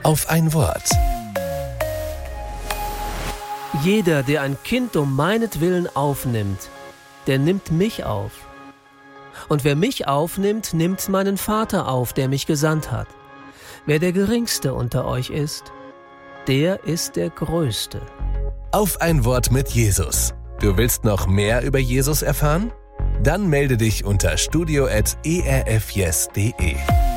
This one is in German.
Auf ein Wort. Jeder, der ein Kind um meinetwillen aufnimmt, der nimmt mich auf. Und wer mich aufnimmt, nimmt meinen Vater auf, der mich gesandt hat. Wer der Geringste unter euch ist, der ist der Größte. Auf ein Wort mit Jesus. Du willst noch mehr über Jesus erfahren? Dann melde dich unter studio@erfyes.de.